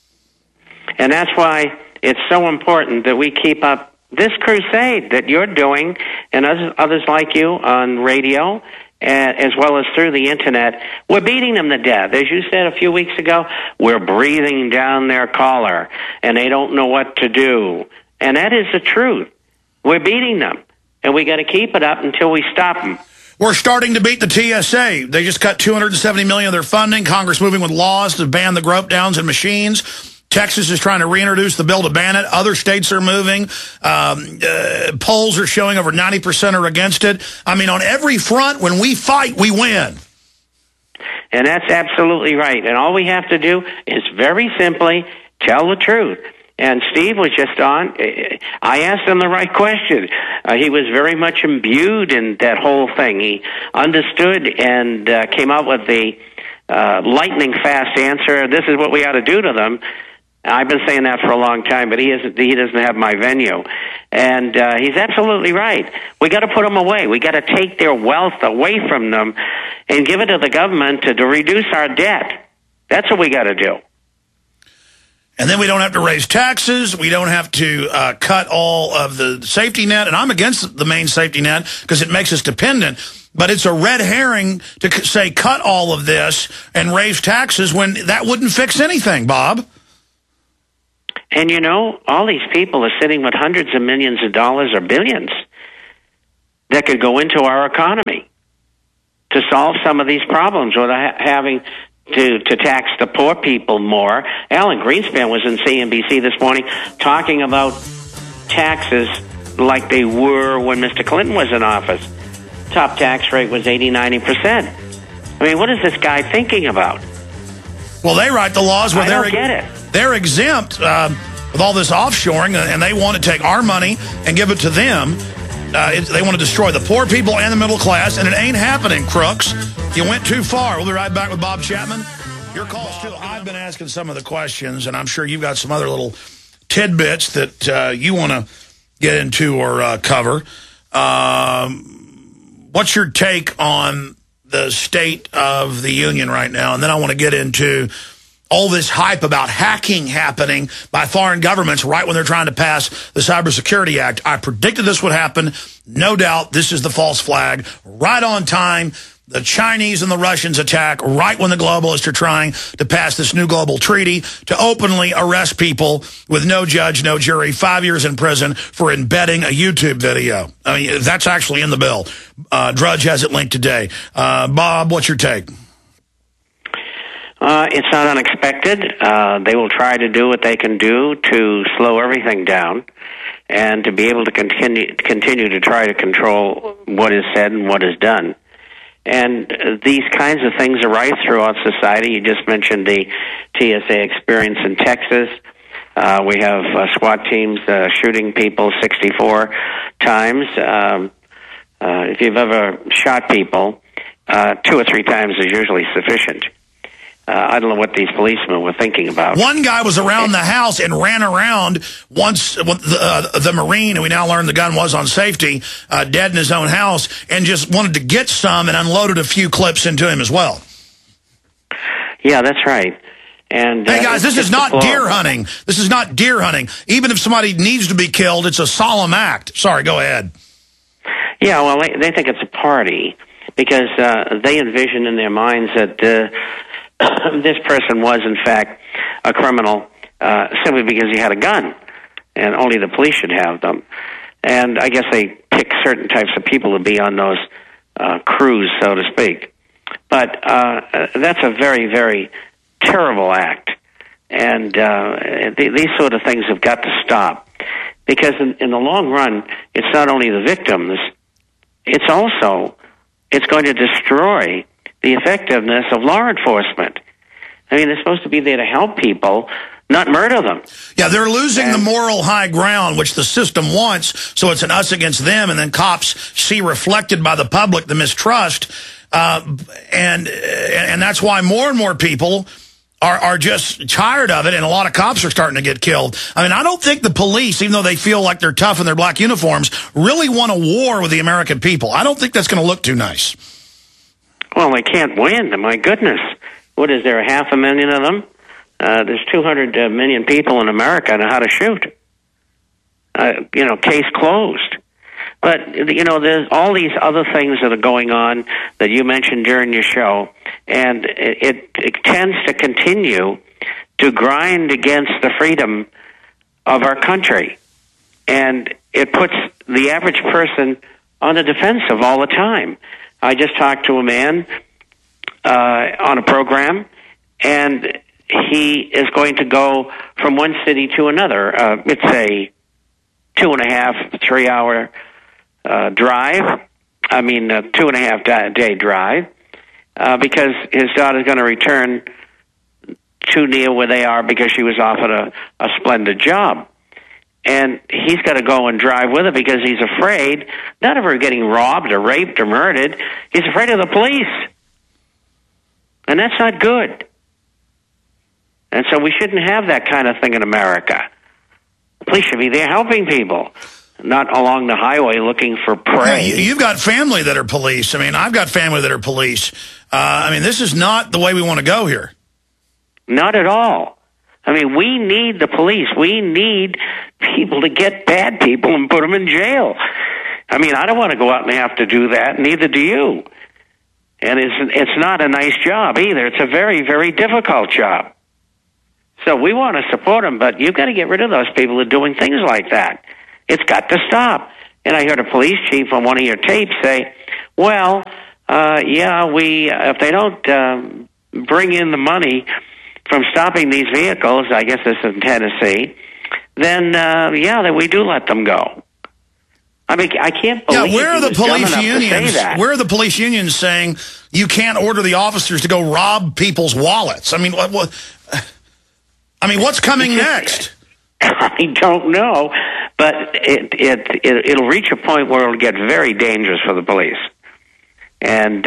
And that's why it's so important that we keep up this crusade that you're doing and others like you on radio, as well as through the Internet. We're beating them to death. As you said a few weeks ago, we're breathing down their collar, and they don't know what to do. And that is the truth. We're beating them, and we got to keep it up until we stop them. We're starting to beat the TSA. They just cut $270 million of their funding. Congress moving with laws to ban the grope downs in machines. Texas is trying to reintroduce the bill to ban it. Other states are moving. Polls are showing over 90% are against it. I mean, on every front, when we fight, we win. And that's absolutely right. And all we have to do is very simply tell the truth. And Steve was just on. I asked him the right question. He was very much imbued in that whole thing. He understood and came up with the lightning fast answer. This is what we ought to do to them. I've been saying that for a long time, but he doesn't have my venue. And he's absolutely right. We got to put them away. We got to take their wealth away from them and give it to the government to reduce our debt. That's what we got to do. And then we don't have to raise taxes. We don't have to cut all of the safety net. And I'm against the main safety net because it makes us dependent. But it's a red herring to say cut all of this and raise taxes when that wouldn't fix anything, Bob. And, you know, all these people are sitting with hundreds of millions of dollars or billions that could go into our economy to solve some of these problems without having to tax the poor people more. Alan Greenspan was in CNBC this morning talking about taxes like they were when Mr. Clinton was in office. Top tax rate was 80-90%. I mean, what is this guy thinking about? Well, they write the laws where they're exempt with all this offshoring, and they want to take our money and give it to them. They want to destroy the poor people and the middle class, and it ain't happening, crooks. You went too far. We'll be right back with Bob Chapman. Your calls, too. I've been asking some of the questions, and I'm sure you've got some other little tidbits that you want to get into or cover. What's your take on the state of the union right now? And then I want to get into all this hype about hacking happening by foreign governments right when they're trying to pass the Cybersecurity Act. I predicted this would happen. No doubt this is the false flag. Right on time. The Chinese and the Russians attack right when the globalists are trying to pass this new global treaty to openly arrest people with no judge, no jury, 5 years in prison for embedding a YouTube video. I mean, that's actually in the bill. Drudge has it linked today. Bob, what's your take? It's not unexpected. They will try to do what they can do to slow everything down and to be able to continue to try to control what is said and what is done. And these kinds of things are rife throughout society. You just mentioned the TSA experience in Texas. We have SWAT teams shooting people 64 times. If you've ever shot people, 2 or 3 times is usually sufficient. I don't know what these policemen were thinking about. One guy was around the house and ran around once the Marine, and we now learned the gun was on safety, dead in his own house, and just wanted to get some and unloaded a few clips into him as well. Yeah, that's right. And hey, guys, this is not deer hunting. This is not deer hunting. Even if somebody needs to be killed, it's a solemn act. Sorry, go ahead. Yeah, well, they think it's a party because they envision in their minds that this person was, in fact, a criminal simply because he had a gun, and only the police should have them. And I guess they pick certain types of people to be on those crews, so to speak. But that's a very, very terrible act, and these sort of things have got to stop. Because in the long run, it's not only the victims, it's going to destroy the effectiveness of law enforcement. I mean, they're supposed to be there to help people, not murder them. Yeah, they're losing the moral high ground, which the system wants, so it's an us against them, and then cops see reflected by the public the mistrust, and that's why more and more people are just tired of it, and a lot of cops are starting to get killed. I mean, I don't think the police, even though they feel like they're tough in their black uniforms, really want a war with the American people. I don't think that's going to look too nice. Well, they can't win. My goodness. What is there, 500,000 of them? There's 200 million people in America know how to shoot. Case closed. But, there's all these other things that are going on that you mentioned during your show, and it tends to continue to grind against the freedom of our country. And it puts the average person on the defensive all the time. I just talked to a man on a program, and he is going to go from one city to another. It's a 2.5, 3 hour drive. I mean, a 2.5 day drive, because his daughter's going to return too near where they are because she was offered a splendid job. And he's got to go and drive with her because he's afraid, not of her getting robbed or raped or murdered. He's afraid of the police. And that's not good. And so we shouldn't have that kind of thing in America. The police should be there helping people, not along the highway looking for prey. Yeah, you've got family that are police. I mean, I've got family that are police. I mean, this is not the way we want to go here. Not at all. I mean, we need the police. We need people to get bad people and put them in jail. I mean, I don't want to go out and have to do that. Neither do you. And it's not a nice job either. It's a very, very difficult job. So we want to support them, but you've got to get rid of those people who are doing things like that. It's got to stop. And I heard a police chief on one of your tapes say, well, if they don't bring in the money from stopping these vehicles, I guess this is in Tennessee, then, then we do let them go. I mean, I can't believe where are the police unions? Where are the police unions saying you can't order the officers to go rob people's wallets? I mean, what's coming next? I don't know, but it'll reach a point where it'll get very dangerous for the police. And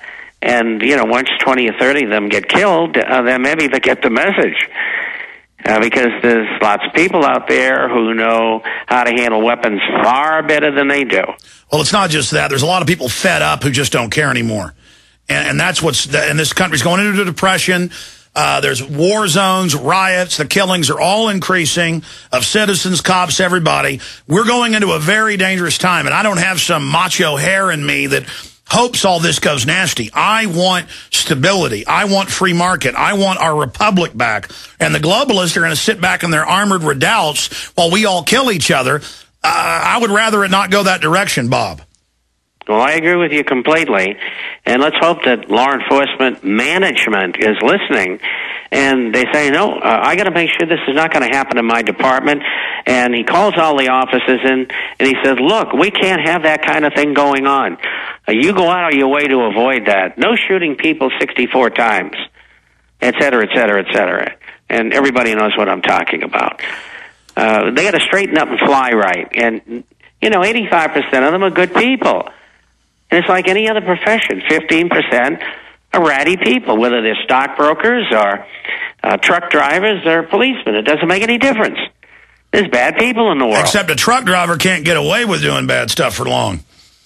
once 20 or 30 of them get killed, then maybe they get the message. Because there's lots of people out there who know how to handle weapons far better than they do. Well, it's not just that. There's a lot of people fed up who just don't care anymore. And that's and this country's going into a depression. There's war zones, riots, the killings are all increasing of citizens, cops, everybody. We're going into a very dangerous time, and I don't have some macho hair in me that hopes all this goes nasty. I want stability. I want free market. I want our republic back. And the globalists are going to sit back in their armored redoubts while we all kill each other. I would rather it not go that direction, Bob. Well, I agree with you completely. And let's hope that law enforcement management is listening. And they say, no, I got to make sure this is not going to happen in my department. And he calls all the officers in, and he says, look, we can't have that kind of thing going on. You go out of your way to avoid that. No shooting people 64 times, et cetera, et cetera, et cetera. And everybody knows what I'm talking about. They got to straighten up and fly right. And, 85% of them are good people. And it's like any other profession. 15% are ratty people, whether they're stockbrokers or truck drivers or policemen. It doesn't make any difference. There's bad people in the world. Except a truck driver can't get away with doing bad stuff for long.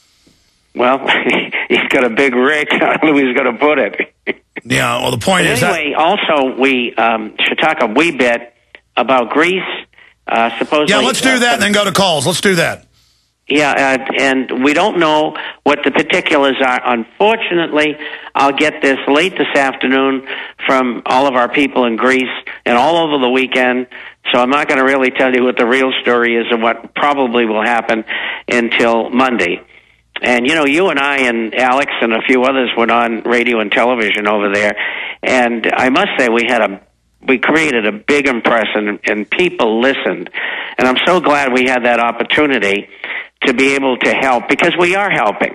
Well, he's got a big rig. I don't know where he's going to put it. Yeah, well, the point is anyway, also, we should talk a wee bit about Greece. Supposedly, yeah, let's do that and then go to calls. Let's do that. Yeah, and we don't know what the particulars are. Unfortunately, I'll get this late this afternoon from all of our people in Greece and all over the weekend, so I'm not going to really tell you what the real story is and what probably will happen until Monday. And, you and I and Alex and a few others went on radio and television over there, and I must say we created a big impression, and people listened. And I'm so glad we had that opportunity to be able to help, because we are helping.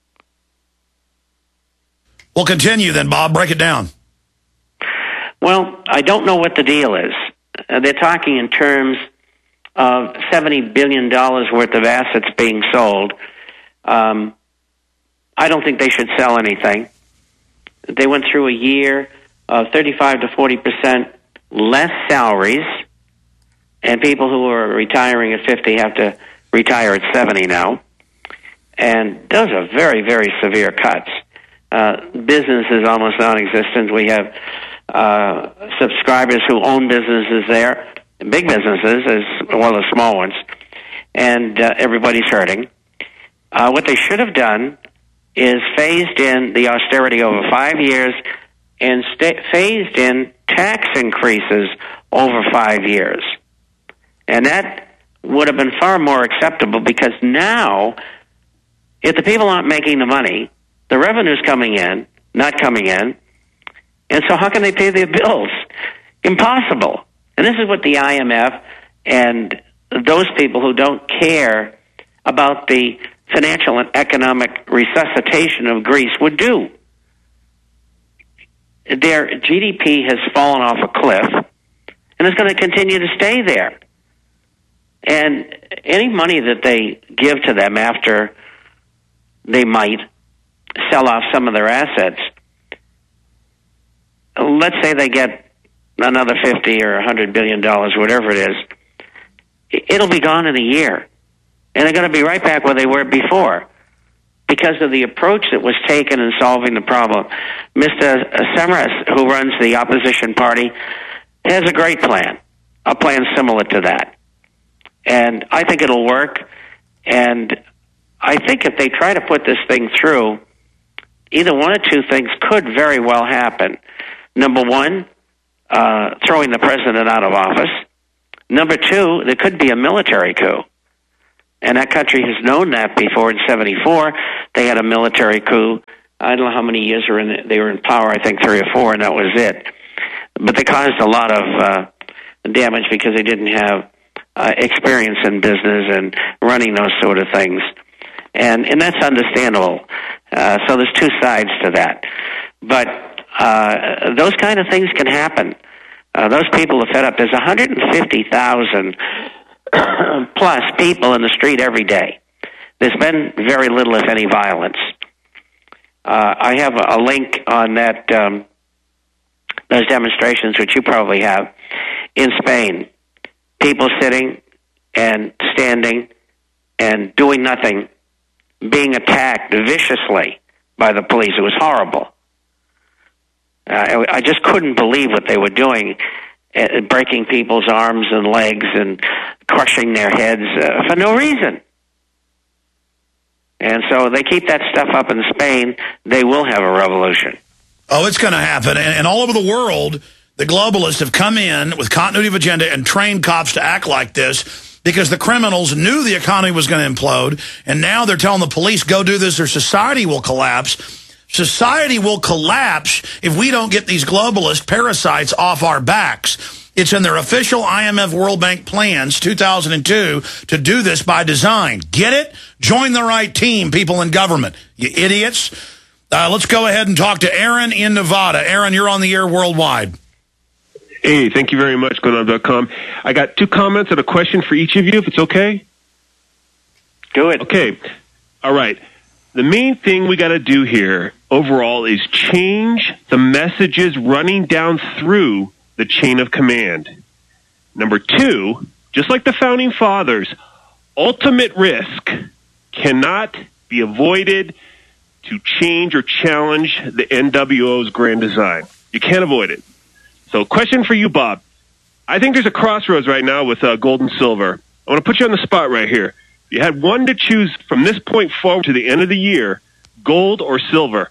We'll continue then, Bob. Break it down. Well, I don't know what the deal is. They're talking in terms of $70 billion worth of assets being sold. I don't think they should sell anything. They went through a year of 35 to 40% less salaries, and people who are retiring at 50 have to retire at 70 now. And those are very, very severe cuts. Business is almost non-existent. We have subscribers who own businesses there, big businesses as well as small ones, and everybody's hurting. What they should have done is phased in the austerity over 5 years and phased in tax increases over 5 years. And that would have been far more acceptable, because now, if the people aren't making the money, the revenue's coming in, not coming in, and so how can they pay their bills? Impossible. And this is what the IMF and those people who don't care about the financial and economic resuscitation of Greece would do. Their GDP has fallen off a cliff, and it's going to continue to stay there. And any money that they give to them after they might sell off some of their assets let's say they get another $50 or $100 billion, whatever it is, it'll be gone in a year. And they're going to be right back where they were before because of the approach that was taken in solving the problem. Mr. Samaras, who runs the opposition party, has a great plan, a plan similar to that. And I think it'll work. And I think if they try to put this thing through, either one or two things could very well happen. Number one, throwing the president out of office. Number two, there could be a military coup. And that country has known that before. In 1974, they had a military coup. I don't know how many years they were in power, I think 3 or 4, and that was it. But they caused a lot of damage because they didn't have experience in business and running those sort of things. And that's understandable. So there's two sides to that. But those kind of things can happen. Those people are fed up. There's 150,000 plus people in the street every day. There's been very little, if any, violence. I have a link on that those demonstrations, which you probably have, in Spain. People sitting and standing and doing nothing, being attacked viciously by the police. It was horrible. I just couldn't believe what they were doing, breaking people's arms and legs and crushing their heads for no reason. And so they keep that stuff up in Spain, they will have a revolution. Oh, it's going to happen. And all over the world, the globalists have come in with continuity of agenda and trained cops to act like this because the criminals knew the economy was going to implode, and now they're telling the police, go do this or society will collapse. Society will collapse if we don't get these globalist parasites off our backs. It's in their official IMF World Bank plans, 2002, to do this by design. Get it? Join the right team, people in government. You idiots. Let's go ahead and talk to Aaron in Nevada. Aaron, you're on the air worldwide. Hey, thank you very much, GoNow.com. I got 2 comments and a question for each of you, if it's okay. Do it. Okay. All right. The main thing we got to do here overall is change the messages running down through the chain of command. Number 2, just like the Founding Fathers, ultimate risk cannot be avoided to change or challenge the NWO's grand design. You can't avoid it. So question for you, Bob. I think there's a crossroads right now with gold and silver. I want to put you on the spot right here. If you had one to choose from this point forward to the end of the year, gold or silver?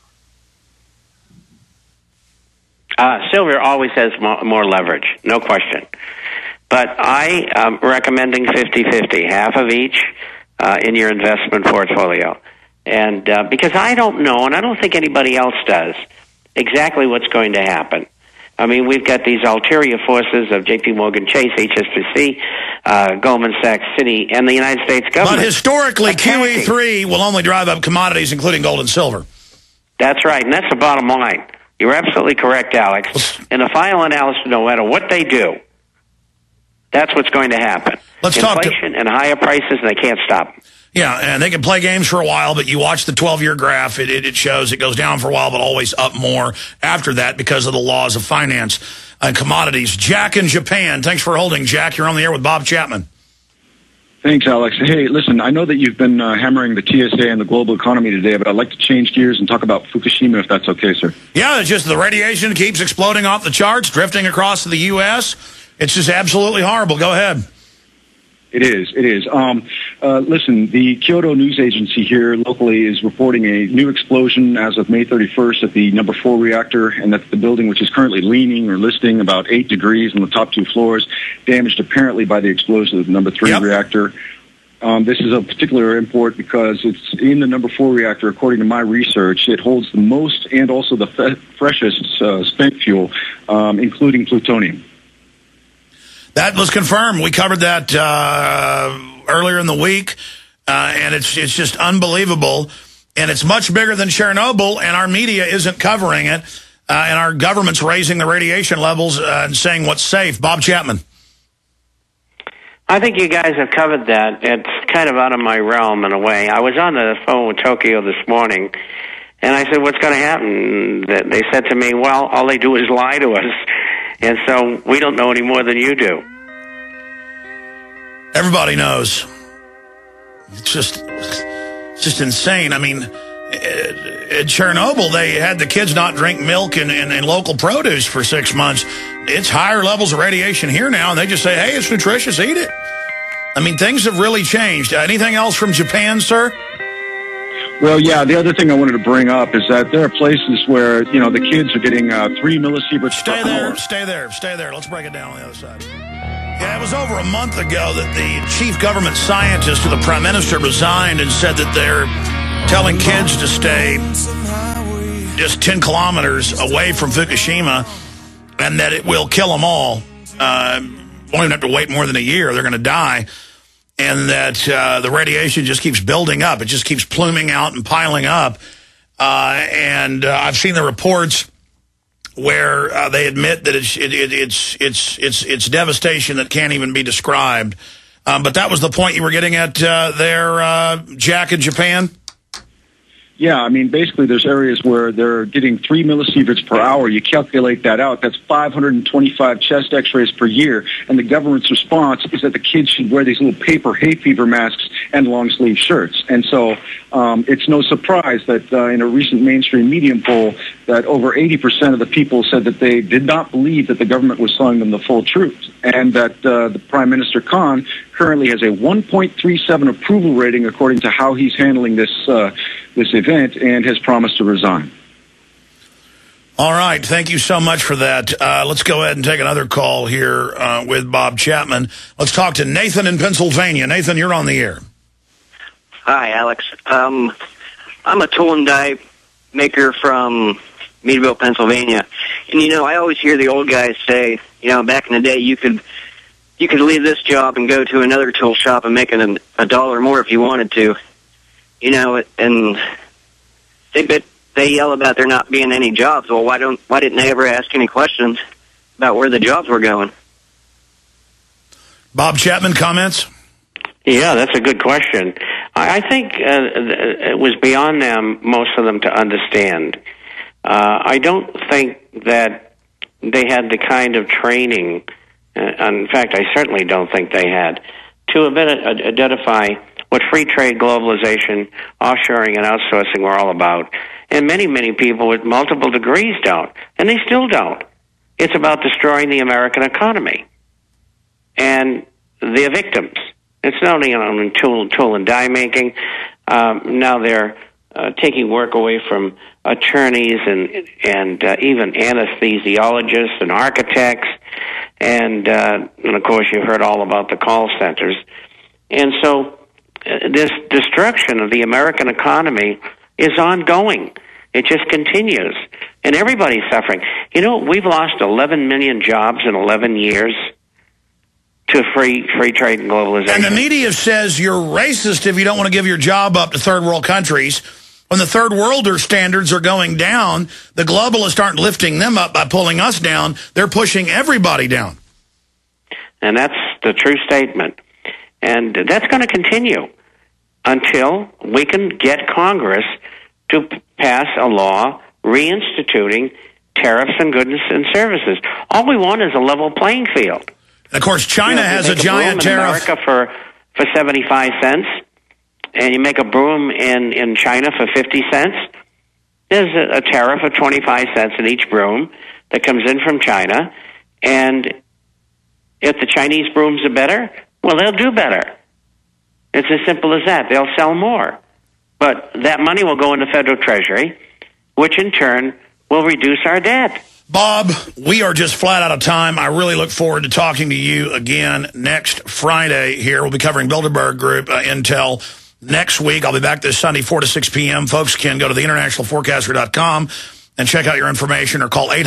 Silver always has more leverage, no question. But I am recommending 50-50, half of each in your investment portfolio. And because I don't know, and I don't think anybody else does, exactly what's going to happen. I mean, we've got these ulterior forces of J.P. Morgan Chase, HSBC, Goldman Sachs, Citi, and the United States government. But historically, QE3 will only drive up commodities, including gold and silver. That's right, and that's the bottom line. You're absolutely correct, Alex. In a final analysis, no matter what they do, that's what's going to happen. Inflation and higher prices, and they can't stop. Yeah, and they can play games for a while, but you watch the 12-year graph, it shows it goes down for a while, but always up more after that because of the laws of finance and commodities. Jack in Japan. Thanks for holding, Jack. You're on the air with Bob Chapman. Thanks, Alex. Hey, listen, I know that you've been hammering the TSA and the global economy today, but I'd like to change gears and talk about Fukushima, if that's okay, sir. Yeah, it's just the radiation keeps exploding off the charts, drifting across to the U.S. It's just absolutely horrible. Go ahead. It is. Listen, the Kyoto News Agency here locally is reporting a new explosion as of May 31st at the number 4 reactor, and that's the building which is currently leaning or listing about 8 degrees on the top 2 floors, damaged apparently by the explosion of the number 3 reactor. This is of particular import because it's in the number 4 reactor, according to my research. It holds the most and also the freshest spent fuel, including plutonium. That was confirmed. We covered that earlier in the week, and it's just unbelievable. And it's much bigger than Chernobyl, and our media isn't covering it, and our government's raising the radiation levels and saying what's safe. Bob Chapman. I think you guys have covered that. It's kind of out of my realm in a way. I was on the phone with Tokyo this morning, And I said, what's going to happen? They said to me, well, all they do is lie to us, and so we don't know any more than you do. Everybody knows. It's just insane. I mean, at Chernobyl, they had the kids not drink milk and local produce for 6 months. It's higher levels of radiation here now, and they just say, hey, it's nutritious, eat it. I mean, things have really changed. Anything else from Japan, sir? Well, yeah, the other thing I wanted to bring up is that there are places where, the kids are getting 3 millisieverts per hour. Stay there. Let's break it down on the other side. Yeah, it was over a month ago that the chief government scientist of the prime minister resigned and said that they're telling kids to stay just 10 kilometers away from Fukushima and that it will kill them all. Won't even have to wait more than a year. They're going to die. And that the radiation just keeps building up. It just keeps pluming out and piling up. And I've seen the reports where they admit that it's devastation that can't even be described. But that was the point you were getting at there, Jack, in Japan? Yeah, I mean, basically there's areas where they're getting 3 millisieverts per hour. You calculate that out. That's 525 chest x-rays per year. And the government's response is that the kids should wear these little paper hay fever masks and long-sleeve shirts. And so it's no surprise that in a recent mainstream Medium poll that over 80% of the people said that they did not believe that the government was telling them the full truth. And that the Prime Minister Khan currently has a 1.37 approval rating according to how he's handling this event, and has promised to resign. All right. Thank you so much for that. Let's go ahead and take another call here with Bob Chapman. Let's talk to Nathan in Pennsylvania. Nathan, you're on the air. Hi, Alex. I'm a tool and die maker from Meadville, Pennsylvania. And, I always hear the old guys say, back in the day you could leave this job and go to another tool shop and make a dollar more if you wanted to. And they yell about there not being any jobs. Well, why didn't they ever ask any questions about where the jobs were going? Bob Chapman, comments? Yeah, that's a good question. I think it was beyond them, most of them, to understand. I don't think that they had the kind of training, in fact, I certainly don't think they had, to identify what free trade, globalization, offshoring, and outsourcing were all about. And many, many people with multiple degrees don't, and they still don't. It's about destroying the American economy. And they're victims. It's not only in tool and die making. Now they're taking work away from attorneys and even anesthesiologists and architects. And of course, you've heard all about the call centers. And so this destruction of the American economy is ongoing. It just continues. And everybody's suffering. We've lost 11 million jobs in 11 years to free trade and globalization. And the media says you're racist if you don't want to give your job up to third world countries. When the third worlder standards are going down, the globalists aren't lifting them up by pulling us down. They're pushing everybody down. And that's the true statement. And that's going to continue until we can get Congress to pass a law reinstituting tariffs on goods and services. All we want is a level playing field. And of course, China has a giant tariff. In America for 75 cents, and you make a broom in China for 50 cents. There's a tariff of 25 cents in each broom that comes in from China. And if the Chinese brooms are better, well, they'll do better. It's as simple as that. They'll sell more. But that money will go into federal treasury, which in turn will reduce our debt. Bob, we are just flat out of time. I really look forward to talking to you again next Friday here. We'll be covering Bilderberg Group Intel next week. I'll be back this Sunday, 4 to 6 p.m. Folks can go to theinternationalforecaster.com and check out your information or call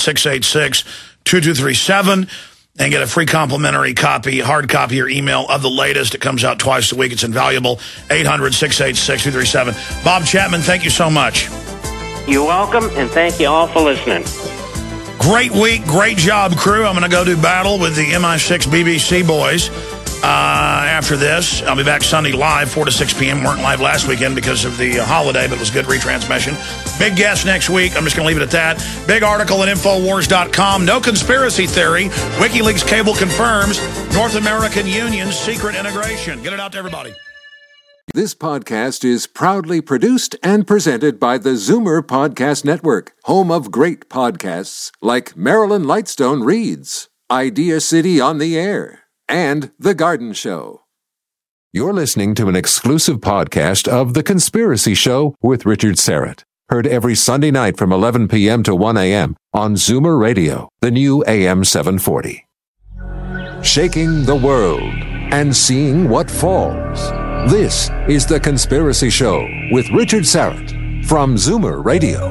800-686-2237 and get a free complimentary copy, hard copy or email of the latest. It comes out twice a week. It's invaluable. 800-686-2237. Bob Chapman, thank you so much. You're welcome, and thank you all for listening. Great week, great job, crew. I'm going to go do battle with the MI6 BBC boys. after this. I'll be back Sunday live, 4 to 6 p.m. Weren't live last weekend because of the holiday, but it was good retransmission. Big guest next week. I'm just going to leave it at that. Big article at Infowars.com. No conspiracy theory. WikiLeaks cable confirms North American Union's secret integration. Get it out to everybody. This podcast is proudly produced and presented by the Zoomer Podcast Network, home of great podcasts like Marilyn Lightstone Reads, Idea City on the Air, and The Garden Show. You're listening to an exclusive podcast of The Conspiracy Show with Richard Serrett. Heard every Sunday night from 11 p.m. to 1 a.m. on Zoomer Radio, the new AM 740. Shaking the world and seeing what falls. This is The Conspiracy Show with Richard Serrett from Zoomer Radio.